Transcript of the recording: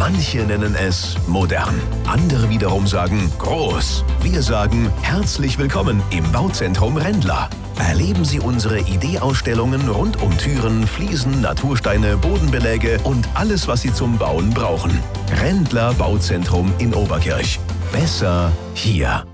Manche nennen es modern, andere wiederum sagen groß. Wir sagen herzlich willkommen im Bauzentrum Rendler. Erleben Sie unsere Ideeausstellungen rund um Türen, Fliesen, Natursteine, Bodenbeläge und alles, was Sie zum Bauen brauchen. Rendler Bauzentrum in Oberkirch. Besser hier.